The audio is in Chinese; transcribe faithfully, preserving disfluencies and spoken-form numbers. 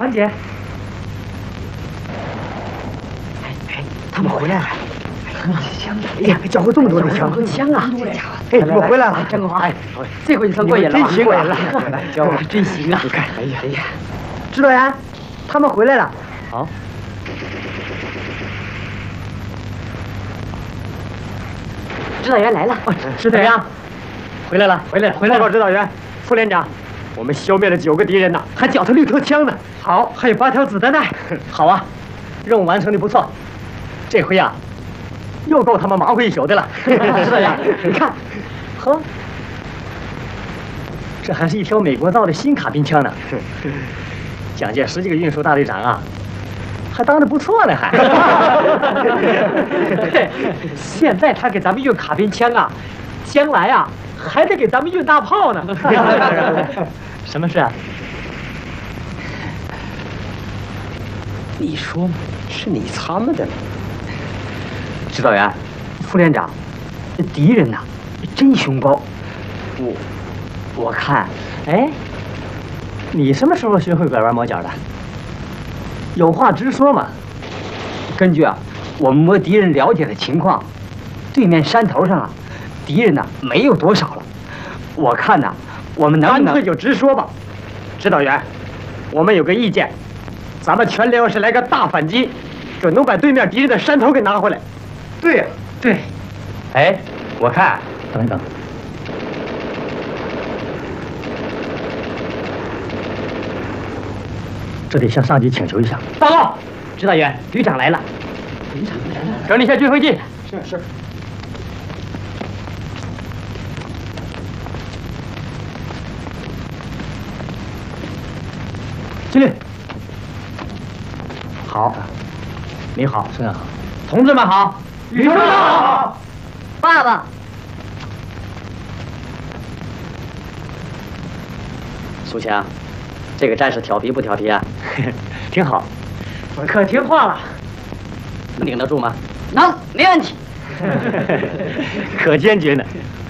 团结。哎哎，他们回来了！哎呀，缴获这么多的枪，枪啊！哎，你们回来了，张国华，哎，这回就算过瘾了，真行啊！来，交我，真行啊！你看，哎呀，哎呀，指导员，他们回来了。好。指导员来了。指导员，回来了，回来了，回来了。报告指导员，副连长。 我们消灭了九个敌人呢，还缴出六条枪呢。好，还有八条子弹呢。好啊，任务完成的不错。这回啊，又够他们忙活一宿的了。是的呀，你看，呵，这还是一条美国造的新卡宾枪呢。蒋介石这个运输大队长啊，还当得不错呢，还。现在他给咱们运卡宾枪啊，将来啊。 还得给咱们运大炮呢！什么事啊？你说嘛，是你参谋的吗？指导员，副连长，这敌人呐，真凶暴。我，我看，哎，你什么时候学会拐弯抹角的？有话直说嘛。根据啊，我们摸敌人了解的情况，对面山头上啊。 敌人呢没有多少了，我看呢，我们能不能干脆就直说吧。指导员，我们有个意见，咱们全连要是来个大反击，准能把对面敌人的山头给拿回来。对呀、啊，对。哎，我看，等一等，这得向上级请求一下。报告，指导员，旅长来了。旅长来了，整理一下军徽记。是是。 经理，好，你好，孙好，同志们好，旅长好， 爸爸， 苏强，这个战士调皮不调皮啊？挺好，可听话了，能顶得住吗？ 能，没问题。 可坚决呢。